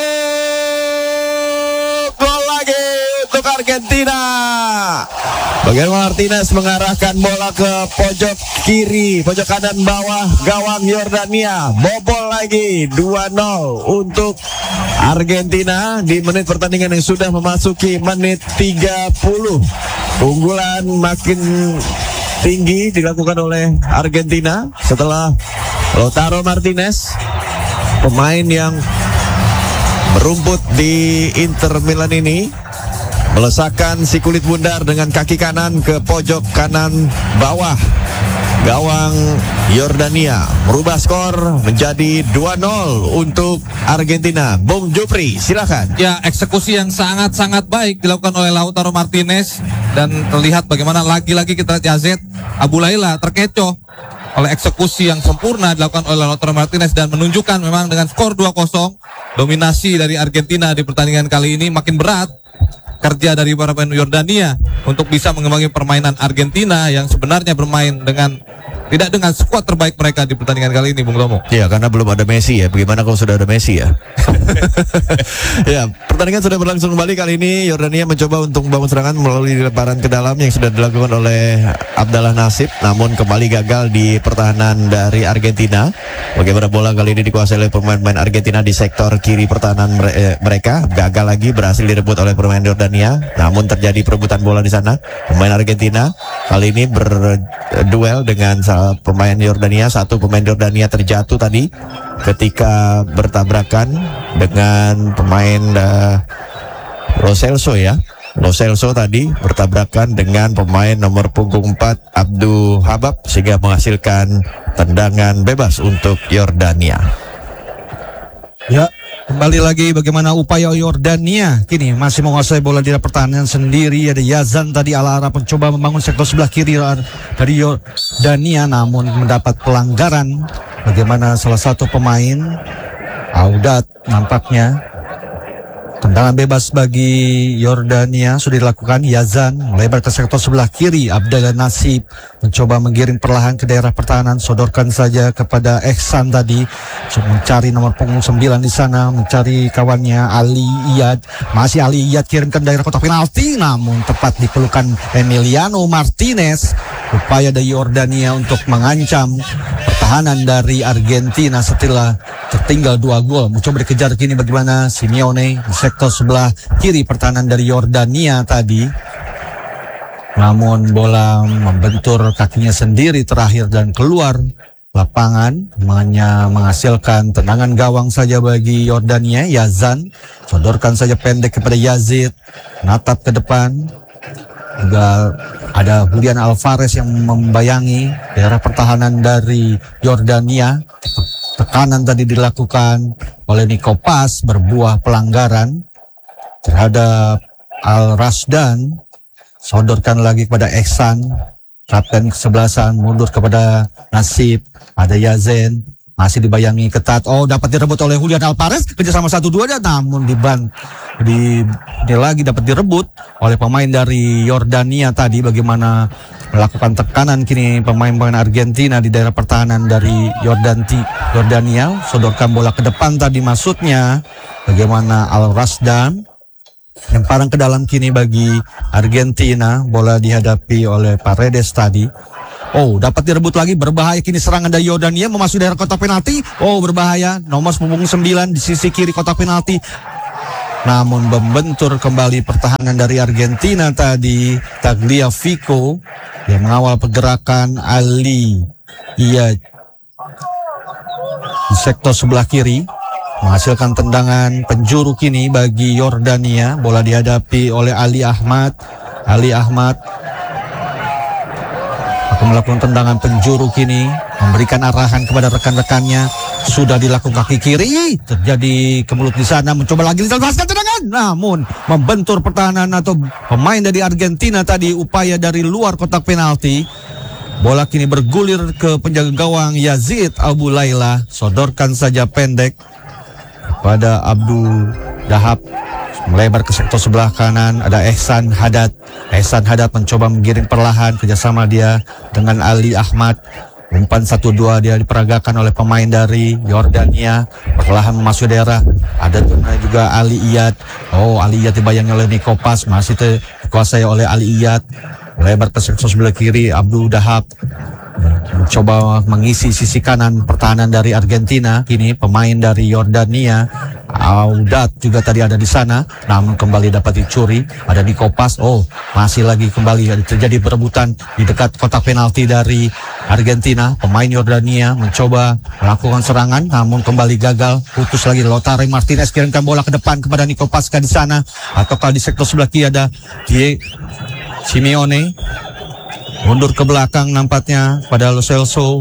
Gol lagi untuk Argentina. Bagian Martinez mengarahkan bola ke pojok kiri, pojok kanan bawah gawang Yordania. Bobol lagi dua nol untuk Argentina di menit pertandingan yang sudah memasuki menit tiga puluh. Unggulan makin tinggi dilakukan oleh Argentina setelah Lautaro Martinez, pemain yang merumput di Inter Milan ini, melesakkan si kulit bundar dengan kaki kanan ke pojok kanan bawah gawang Yordania, merubah skor menjadi dua nol untuk Argentina. Bung Jupri, silakan.
Ya, eksekusi yang sangat-sangat baik dilakukan oleh Lautaro Martinez. Dan terlihat bagaimana lagi-lagi kita lihat Yazid Abu Laila terkecoh oleh eksekusi yang sempurna dilakukan oleh Lautaro Martinez. Dan menunjukkan memang dengan skor dua kosong dominasi dari Argentina di pertandingan kali ini makin berat kerja dari para pemain Yordania untuk bisa mengembangi permainan Argentina yang sebenarnya bermain dengan tidak dengan skuad terbaik mereka di pertandingan kali ini, Bung Tomo.
Ya, karena belum ada Messi ya. Bagaimana kalau sudah ada Messi ya? Ya, pertandingan sudah berlangsung kembali. Kali ini Yordania mencoba untuk membangun serangan melalui lemparan ke dalam yang sudah dilakukan oleh Abdallah Nasib, namun kembali gagal di pertahanan dari Argentina. Bagaimana bola kali ini dikuasai oleh pemain-pemain Argentina di sektor kiri pertahanan mere- eh, mereka. Gagal lagi, berhasil direbut oleh pemain Yordania. Namun terjadi perebutan bola di sana. Pemain Argentina kali ini berduel dengan pemain Yordania. Satu pemain Yordania terjatuh tadi ketika bertabrakan dengan pemain uh, Lo Celso ya. Lo Celso tadi bertabrakan dengan pemain nomor punggung empat Abdul Habab sehingga menghasilkan tendangan bebas untuk Yordania.
Ya, kembali lagi bagaimana upaya Yordania kini masih menguasai bola di pertahanan sendiri. Ada Yazan tadi ala arah mencoba membangun sektor sebelah kiri dari Yordania, namun mendapat pelanggaran. Bagaimana salah satu pemain Audat nampaknya tendangan bebas bagi Yordania sudah dilakukan. Yazan melebar ke sektor sebelah kiri. Abdallah Nasib mencoba menggiring perlahan ke daerah pertahanan, sodorkan saja kepada Ehsan tadi, mencari nomor punggung sembilan di sana, mencari kawannya Ali Iyad. Masih Ali Iyad kirimkan daerah kotak penalti, namun tepat dipelukan Emiliano Martinez. Upaya dari Yordania untuk mengancam pertahanan dari Argentina setelah tertinggal dua gol. Mencoba dikejar kini bagaimana Simeone di sektor sebelah kiri pertahanan dari Yordania tadi. Namun bola membentur kakinya sendiri terakhir dan keluar lapangan, hanya menghasilkan tendangan gawang saja bagi Yordania. Yazan sodorkan saja pendek kepada Yazid, natap ke depan. Juga ada Julian Alvarez yang membayangi daerah pertahanan dari Yordania. Tekanan tadi dilakukan oleh Nico Pas, berbuah pelanggaran terhadap Al-Rasdan. Sodorkan lagi kepada Ehsan, kapten kesebelasan, mundur kepada Nasib. Ada Yazen, Masih dibayangi ketat. Oh, dapat direbut oleh Julian Alvarez. Kerjasama satu dua dia, namun diban di dia lagi dapat direbut oleh pemain dari Yordania tadi. Bagaimana melakukan tekanan kini pemain-pemain Argentina di daerah pertahanan dari Yordanti, Yordania. Sodorkan bola ke depan tadi maksudnya. Bagaimana Al Rasdan yang parang ke dalam kini bagi Argentina. Bola dihadapi oleh Paredes tadi. Oh, dapat direbut lagi, berbahaya kini serangan dari Yordania memasuki daerah kotak penalti. Oh, berbahaya, nomor punggung sembilan di sisi kiri kotak penalti. Namun membentur kembali pertahanan dari Argentina tadi. Tagliafico yang mengawal pergerakan Ali. Iya, di sektor sebelah kiri menghasilkan tendangan penjuru kini bagi Yordania. Bola dihadapi oleh Ali Ahmad. Ali Ahmad akan melakukan tendangan penjuru kini, memberikan arahan kepada rekan-rekannya. Sudah dilakukan kaki kiri, terjadi kemelut di sana, mencoba lagi dilepaskan tendangan, namun membentur pertahanan atau pemain dari Argentina tadi. Upaya dari luar kotak penalti. Bola kini bergulir ke penjaga gawang Yazid Abu Laila. Sodorkan saja pendek pada Abdul Dahab, melebar ke sektor sebelah kanan. Ada Ehsan Haddad. Ehsan Haddad mencoba menggiring perlahan, kerjasama dia dengan Ali Ahmad. Umpan satu dua dia diperagakan oleh pemain dari Yordania. Perlahan memasuki daerah. Ada juga Ali Iyad. Oh, Ali Iyad dibayangi oleh Nikopas. Masih dikuasai oleh Ali Iyad. Melebar ke sektor sebelah kiri. Abdul Dahab mencoba mengisi sisi kanan pertahanan dari Argentina. Kini pemain dari Yordania, Audat juga tadi ada di sana, namun kembali dapat dicuri. Ada di Kopas. Oh, masih lagi kembali terjadi perebutan di dekat kotak penalti dari Argentina. Pemain Yordania mencoba melakukan serangan, namun kembali gagal. Putus lagi. Lautaro Martinez kirimkan bola ke depan kepada Nico Pasca di sana. Ataukah di sektor sebelah kiri ada Die Simeone. Mundur ke belakang nampaknya pada Lo Celso.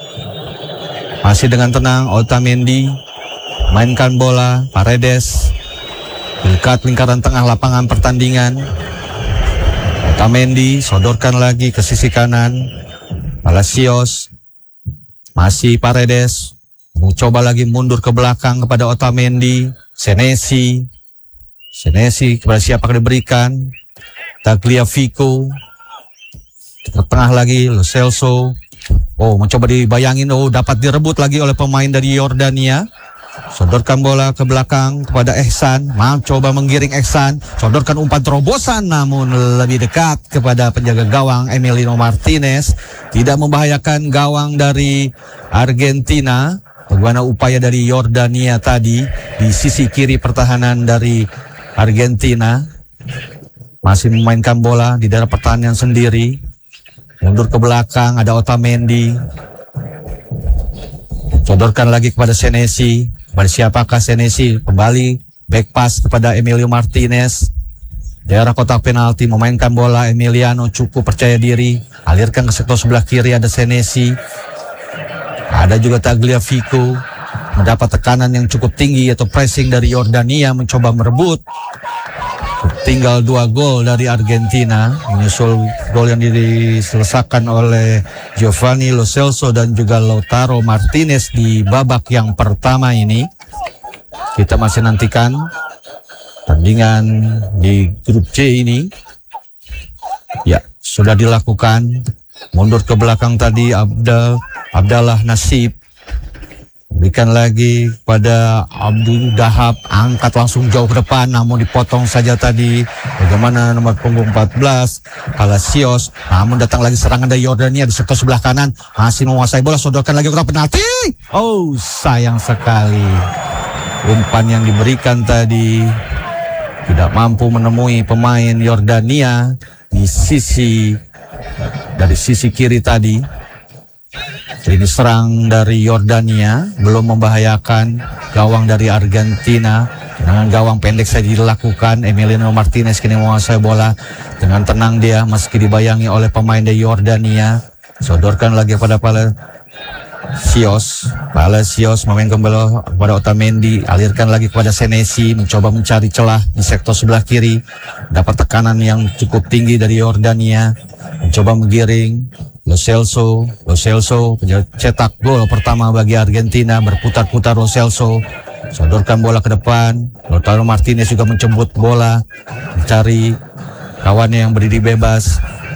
Masih dengan tenang Otamendi mainkan bola. Paredes dekat lingkaran tengah lapangan pertandingan. Otamendi sodorkan lagi ke sisi kanan. Palacios. Masih Paredes mencoba lagi mundur ke belakang kepada Otamendi. Senesi. Senesi kepada siapa diberikan? Tagliafico. Ke tengah lagi Lo Celso. Oh, mencoba dibayangin. Oh, dapat direbut lagi oleh pemain dari Yordania. Sodorkan bola ke belakang kepada Ehsan. Mencoba menggiring Ehsan. Sodorkan umpan terobosan, namun lebih dekat kepada penjaga gawang Emiliano Martinez. Tidak membahayakan gawang dari Argentina. Bagaimana upaya dari Yordania tadi di sisi kiri pertahanan dari Argentina. Masih memainkan bola di daerah pertahanan sendiri. Mundur ke belakang, ada Otamendi. Sodorkan lagi kepada Senesi. Kepada siapakah Senesi? Kembali back pass kepada Emilio Martinez. Daerah kotak penalti, memainkan bola. Emiliano cukup percaya diri. Alirkan ke sektor sebelah kiri, ada Senesi. Ada juga Tagliafico. Mendapat tekanan yang cukup tinggi atau pressing dari Yordania, mencoba merebut. Tinggal dua gol dari Argentina, menyusul gol yang diselesaikan oleh Giovanni Lo Celso dan juga Lautaro Martinez di babak yang pertama ini. Kita masih nantikan pertandingan di grup C ini. Ya, sudah dilakukan. Mundur ke belakang tadi Abdal, Abdallah Nasib. Berikan lagi pada Abdul Dahab, angkat langsung jauh ke depan, namun dipotong saja tadi. Bagaimana nomor punggung empat belas Palacios, namun datang lagi serangan dari Yordania di sektor sebelah kanan. Masih menguasai bola, sodorkan lagi kotak penalti. Oh, sayang sekali. Umpan yang diberikan tadi tidak mampu menemui pemain Yordania di sisi dari sisi kiri tadi. Ini serang dari Yordania, belum membahayakan gawang dari Argentina. Dengan gawang pendek saja dilakukan. Emiliano Martinez kini menguasai bola dengan tenang dia, meski dibayangi oleh pemain dari Yordania. Sodorkan lagi pada Sios, Palacios memainkan bola kepada Otamendi, alirkan lagi kepada Senesi, mencoba mencari celah di sektor sebelah kiri, dapat tekanan yang cukup tinggi dari Yordania, mencoba menggiring. Lo Celso, Lo Celso cetak gol pertama bagi Argentina, berputar-putar Lo Celso, sodorkan bola ke depan. Lautaro Martinez juga menjemput bola, mencari kawannya yang berdiri bebas.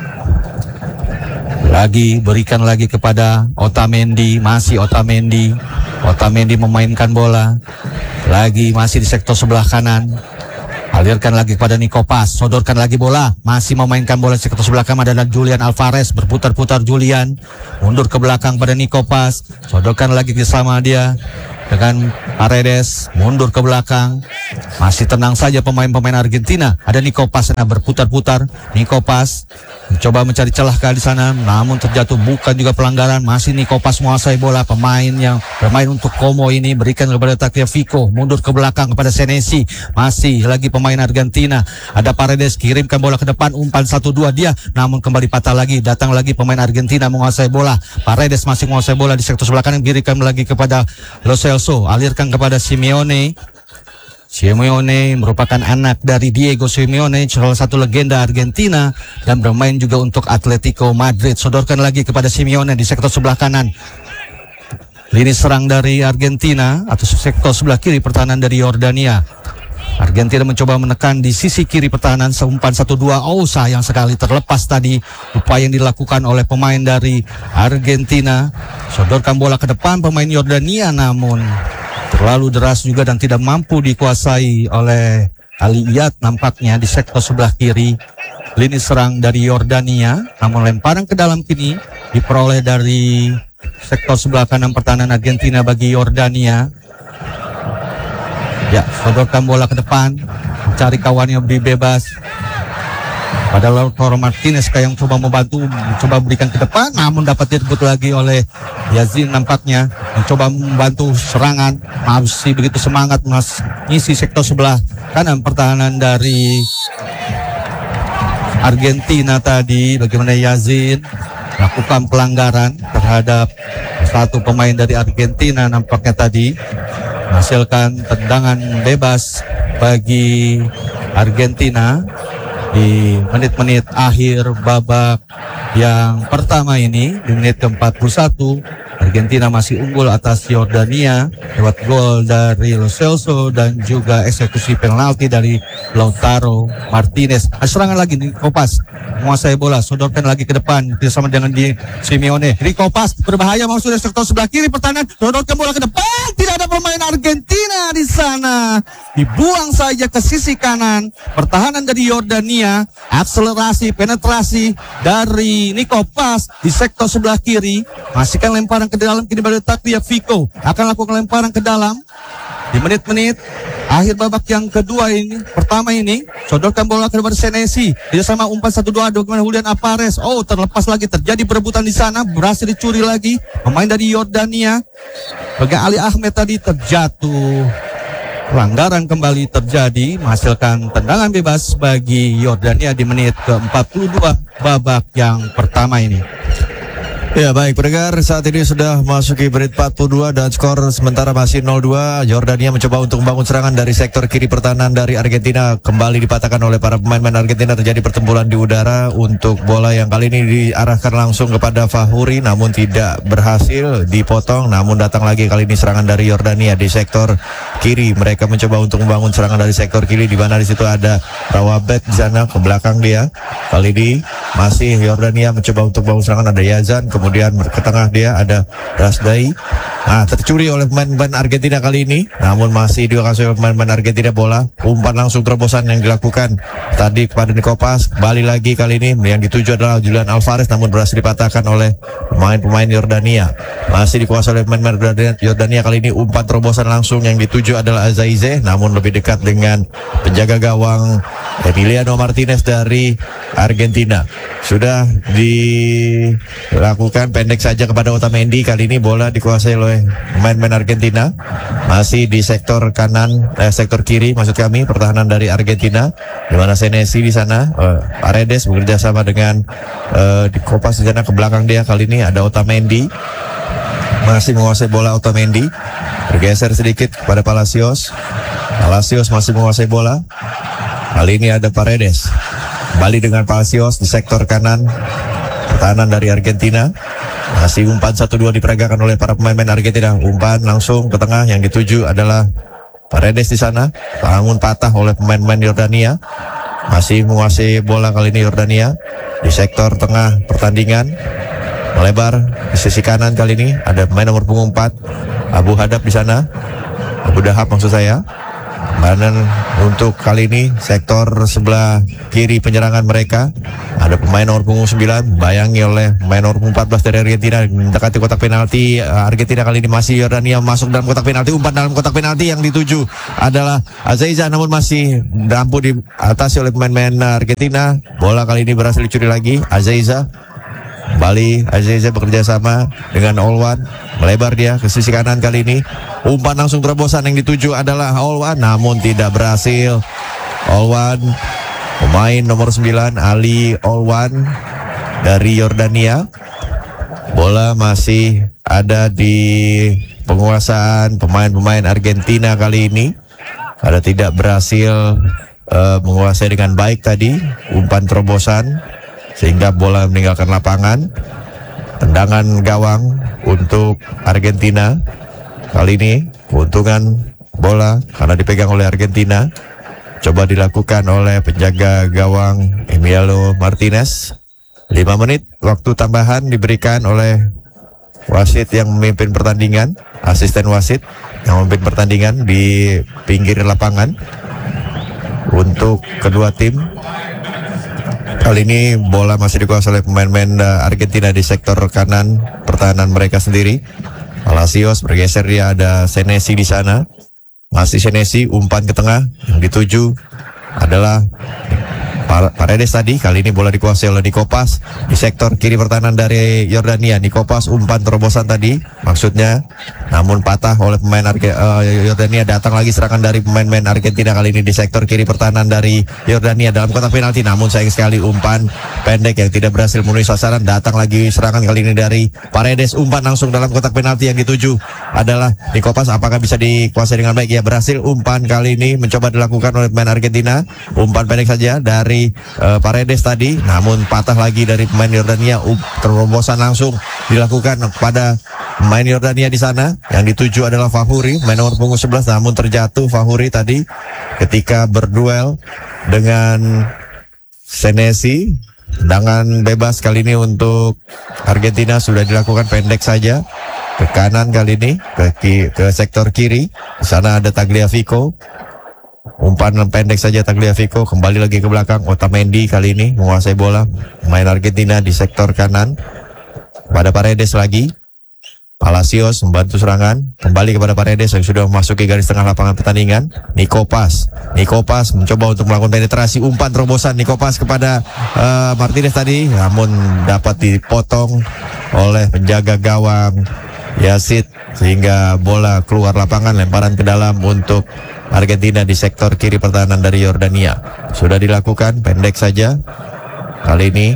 Lagi berikan lagi kepada Otamendi, masih Otamendi. Otamendi memainkan bola. Lagi masih di sektor sebelah kanan. Alirkan lagi kepada Nico Paz, sodorkan lagi bola, masih memainkan bola di sektor sebelah kanan adalah Julian Alvarez, berputar-putar Julian, mundur ke belakang pada Nico Paz, sodorkan lagi bersama dia dengan Paredes, mundur ke belakang. Masih tenang saja pemain-pemain Argentina. Ada Nico Paz sana berputar-putar. Nico Paz mencoba mencari celah kali di sana, namun terjatuh, bukan juga pelanggaran. Masih Nico Paz menguasai bola. Pemain yang bermain untuk Como ini berikan kepada Tagliafico, mundur ke belakang kepada Senesi. Masih lagi pemain Argentina. Ada Paredes, kirimkan bola ke depan, umpan satu dua dia, namun kembali patah lagi. Datang lagi pemain Argentina menguasai bola. Paredes masih menguasai bola di sektor sebelah kanan, kirimkan lagi kepada Lo Celso, alirkan kepada Simeone. Simeone merupakan anak dari Diego Simeone, salah satu legenda Argentina dan bermain juga untuk Atletico Madrid. Sodorkan lagi kepada Simeone di sektor sebelah kanan. Lini serang dari Argentina atau sektor sebelah kiri pertahanan dari Yordania. Argentina mencoba menekan di sisi kiri pertahanan, seumpan satu dua. Oh, sayang sekali terlepas tadi upaya yang dilakukan oleh pemain dari Argentina. Sodorkan bola ke depan pemain Yordania, namun terlalu deras juga dan tidak mampu dikuasai oleh Ali Iyad nampaknya di sektor sebelah kiri lini serang dari Yordania. Namun lemparan ke dalam kini diperoleh dari sektor sebelah kanan pertahanan Argentina bagi Yordania. Ya, sodorkan bola ke depan, mencari kawan yang lebih bebas. Pada Lautaro Martinez yang coba membantu, mencoba berikan ke depan, namun dapat direbut lagi oleh Yazin nampaknya. Mencoba membantu serangan, masih begitu semangat mengisi sektor sebelah kanan pertahanan dari Argentina tadi. Bagaimana Yazin melakukan pelanggaran terhadap satu pemain dari Argentina nampaknya tadi. Menghasilkan tendangan bebas bagi Argentina di menit-menit akhir babak yang pertama ini. Di menit ke empat puluh satu Argentina masih unggul atas Yordania lewat gol dari Lo Celso dan juga eksekusi penalti dari Lautaro Martinez. Serangan lagi di Kopas menguasai bola, sodorkan lagi ke depan bersama dengan di Simeone. Rico Paz berbahaya masuk dari sektor sebelah kiri pertahanan, sodorkan bola ke depan, tidak ada pemain Argentina di sana, dibuang saja ke sisi kanan. Pertahanan dari Yordania, akselerasi penetrasi dari Nico Paz di sektor sebelah kiri, masihkan lemparan ke dalam kini pada Tagliafico, akan lakukan lemparan ke dalam di menit-menit akhir babak yang kedua ini, pertama ini. Sodorkan bola kepada Senesi, tidak sama umpan satu dua dengan Julian Alvarez. Oh, terlepas lagi, terjadi perebutan di sana, berhasil dicuri lagi pemain dari Yordania. Bagi Ali Ahmed tadi terjatuh, pelanggaran kembali terjadi, menghasilkan tendangan bebas bagi Yordania di menit ke empat puluh dua babak yang pertama ini.
Ya baik pendengar, saat ini sudah masuki menit empat puluh dua dan skor sementara masih nol dua. Yordania mencoba untuk membangun serangan dari sektor kiri pertahanan dari Argentina, kembali dipatahkan oleh para pemain-pemain Argentina. Terjadi pertempuran di udara untuk bola yang kali ini diarahkan langsung kepada Fahuri, namun tidak berhasil, dipotong. Namun datang lagi kali ini serangan dari Yordania di sektor kiri. Mereka mencoba untuk membangun serangan dari sektor kiri, di mana di situ ada Rawabek di sana ke belakang dia. Kali ini masih Yordania mencoba untuk membangun serangan, ada Yazan. Kemudian ke tengah dia ada Rasdai. Nah, tercuri oleh pemain-pemain Argentina kali ini. Namun masih dikuasai oleh pemain-pemain Argentina bola. Umpan langsung terobosan yang dilakukan tadi kepada Nico Paz. Kembali lagi kali ini yang dituju adalah Julian Alvarez, namun berhasil dipatahkan oleh pemain-pemain Yordania. Masih dikuasai oleh pemain Yordania kali ini. Umpan terobosan langsung yang dituju adalah Azaize, namun lebih dekat dengan penjaga gawang Emiliano Martinez dari Argentina. Sudah dilakukan pendek saja kepada Otamendi. Kali ini bola dikuasai oleh pemain-pemain Argentina. Masih di sektor kanan, eh, sektor kiri maksud kami, pertahanan dari Argentina, di mana Senesi di sana, uh, Paredes bekerja sama dengan uh, di Kopas di sana ke belakang dia. Kali ini ada Otamendi. masih menguasai bola. Otamendi bergeser sedikit kepada Palacios. Palacios masih menguasai bola. Kali ini ada Paredes. Kembali dengan Palacios di sektor kanan. Pertahanan dari Argentina. Masih umpan satu dua diperagakan oleh para pemain-pemain Argentina. Umpan langsung ke tengah, yang dituju adalah Paredes di sana. Namun patah oleh pemain-pemain Yordania. Masih menguasai bola kali ini Yordania di sektor tengah pertandingan. Melebar di sisi kanan kali ini ada pemain nomor punggung empat, Abu Hadab di sana. Abu Dahab maksud saya. Kanan untuk kali ini sektor sebelah kiri penyerangan mereka ada pemain nomor punggung sembilan, bayangi oleh pemain nomor punggung empat belas dari Argentina, mendekati kotak penalti. Argentina kali ini masih Yordania masuk dalam kotak penalti. Umpan dalam kotak penalti, yang dituju adalah Azeiza, namun masih mampu diatasi oleh pemain-pemain Argentina. Bola kali ini berhasil dicuri lagi. Azeiza kembali, Azeiza bekerja sama dengan Olwan. Melebar dia ke sisi kanan kali ini. Umpan langsung terobosan, yang dituju adalah Olwan, namun tidak berhasil. Olwan, pemain nomor sembilan, Ali Olwan dari Yordania. Bola masih ada di penguasaan pemain-pemain Argentina kali ini. Karena tidak berhasil uh, menguasai dengan baik tadi umpan terobosan, sehingga bola meninggalkan lapangan. Tendangan gawang untuk Argentina. Kali ini keuntungan bola karena dipegang oleh Argentina. Coba dilakukan oleh penjaga gawang Emiliano Martinez. lima menit waktu tambahan diberikan oleh wasit yang memimpin pertandingan. Asisten wasit yang memimpin pertandingan di pinggir lapangan untuk kedua tim. Kali ini bola masih dikuasai oleh pemain-pemain Argentina di sektor kanan pertahanan mereka sendiri. Palacios bergeser, dia ada Senesi di sana. Masih Senesi, umpan ke tengah, yang dituju adalah Paredes tadi. Kali ini bola dikuasai oleh Nikopas di sektor kiri pertahanan dari Yordania. Nikopas umpan terobosan tadi maksudnya, namun patah oleh pemain Arge, uh, Yordania. Datang lagi serangan dari pemain-pemain Argentina kali ini di sektor kiri pertahanan dari Yordania dalam kotak penalti. Namun sayang sekali umpan pendek yang tidak berhasil memenuhi sasaran. Datang lagi serangan kali ini dari Paredes. Umpan langsung dalam kotak penalti, yang dituju adalah Nikopas. Apakah bisa dikuasai dengan baik? Ya, berhasil. Umpan kali ini mencoba dilakukan oleh pemain Argentina. Umpan pendek saja dari uh, Paredes tadi, namun patah lagi dari pemain Yordania. Uh, terobosan langsung dilakukan kepada pemain Yordania di sana. Yang dituju adalah Fahuri, main nomor punggung sebelas, namun terjatuh Fahuri tadi ketika berduel dengan Senesi. Tendangan bebas kali ini untuk Argentina sudah dilakukan, pendek saja ke kanan kali ini, ke, ke sektor kiri. Di sana ada Tagliafico. Umpan pendek saja Tagliafico, kembali lagi ke belakang. Otamendi kali ini menguasai bola, main Argentina di sektor kanan. Pada Paredes lagi. Palacios membantu serangan, kembali kepada Paredes yang sudah memasuki garis tengah lapangan pertandingan. Nikopas, Nikopas mencoba untuk melakukan penetrasi. Umpan terobosan Nikopas kepada uh, Martinez tadi, namun dapat dipotong oleh penjaga gawang Yasid, sehingga bola keluar lapangan. Lemparan ke dalam untuk Argentina di sektor kiri pertahanan dari Yordania. Sudah dilakukan, pendek saja. Kali ini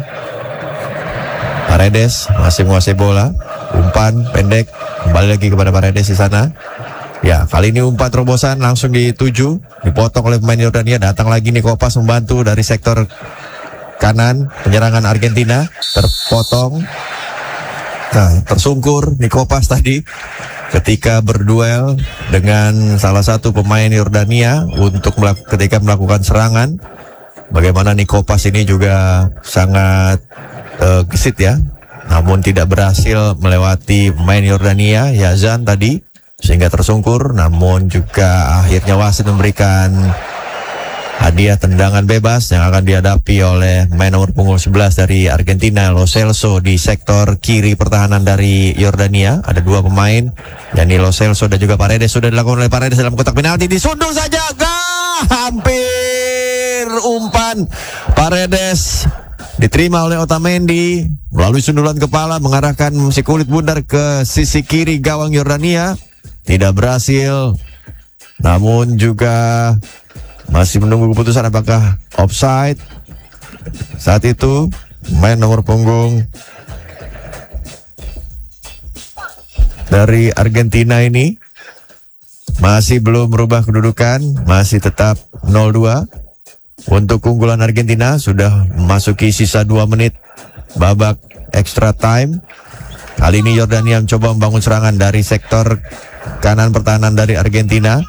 Paredes masih menguasai bola. Umpan pendek, kembali lagi kepada Paredes di sana. Ya, kali ini umpan terobosan langsung dituju, dipotong oleh pemain Yordania. Datang lagi Nikopas membantu dari sektor kanan. Penyerangan Argentina terpotong. Nah, tersungkur Nikopas tadi ketika berduel dengan salah satu pemain Yordania untuk melak- ketika melakukan serangan. Bagaimana Nikopas ini juga sangat uh, gesit ya, namun tidak berhasil melewati pemain Yordania, Yazan tadi, sehingga tersungkur. Namun juga akhirnya wasit memberikan hadiah tendangan bebas yang akan dihadapi oleh pemain nomor punggung sebelas dari Argentina, Lo Celso, di sektor kiri pertahanan dari Yordania. Ada dua pemain, yakni Lo Celso dan juga Paredes. Sudah dilakukan oleh Paredes dalam kotak penalti, disundul saja, gah, hampir umpan Paredes diterima oleh Otamendi melalui sundulan kepala, mengarahkan si kulit bundar ke sisi kiri gawang Yordania. Tidak berhasil, namun juga masih menunggu keputusan apakah offside. Saat itu main nomor punggung dari Argentina ini masih belum merubah kedudukan, masih tetap nol dua. Untuk keunggulan Argentina sudah memasuki sisa dua menit babak extra time. Kali ini Yordania mencoba membangun serangan dari sektor kanan pertahanan dari Argentina.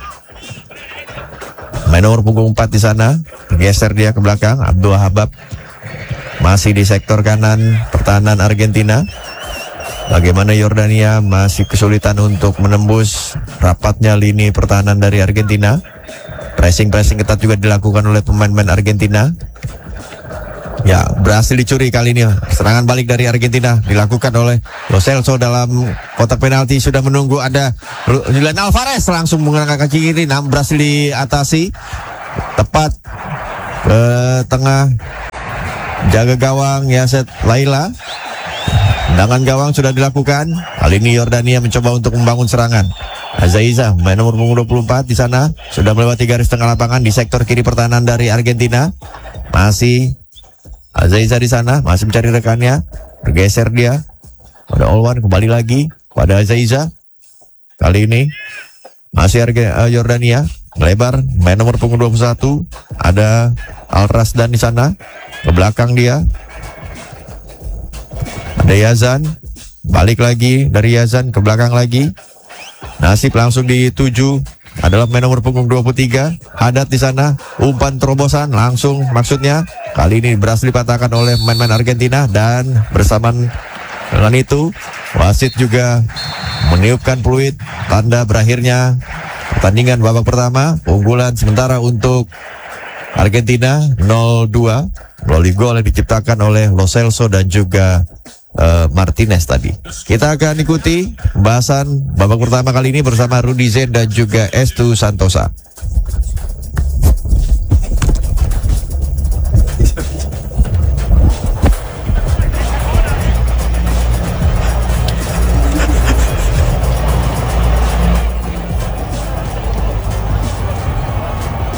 Main nomor punggung empat di sana, bergeser dia ke belakang. Abdul Habab masih di sektor kanan pertahanan Argentina. Bagaimana Yordania masih kesulitan untuk menembus rapatnya lini pertahanan dari Argentina. Pressing-pressing ketat juga dilakukan oleh pemain-pemain Argentina. Ya, berhasil dicuri kali ini. Serangan balik dari Argentina dilakukan oleh Lo Celso dalam kotak penalti. Sudah menunggu ada Julian Alvarez langsung menggunakan kaki kiri, namun berhasil diatasi. Tepat ke tengah jaga gawang Yaset Laila. Tendangan gawang sudah dilakukan. Kali ini Yordania mencoba untuk membangun serangan. Azaiza, main nomor punggung dua puluh empat di sana, sudah melewati garis tengah lapangan di sektor kiri pertahanan dari Argentina. Masih Azaiza di sana, masih mencari rekannya. Bergeser dia pada Olwan, kembali lagi pada Azaiza. Kali ini masih Arge, uh, Yordania melebar, main nomor punggung dua puluh satu. Ada Al Rasdan di sana, ke belakang dia. Ada Yazan, balik lagi dari Yazan ke belakang lagi. Nasib langsung dituju adalah main nomor punggung dua puluh tiga. Haddad di sana, umpan terobosan langsung maksudnya. Kali ini berhasil dipatahkan oleh pemain-pemain Argentina, dan bersamaan dengan itu wasit juga meniupkan peluit tanda berakhirnya pertandingan babak pertama. Unggulan sementara untuk Argentina nol dua melalui gol yang diciptakan oleh Lo Celso dan juga Uh, Martinez tadi. Kita akan ikuti pembahasan babak pertama kali ini bersama Rudy Zen dan juga Estu Santosa.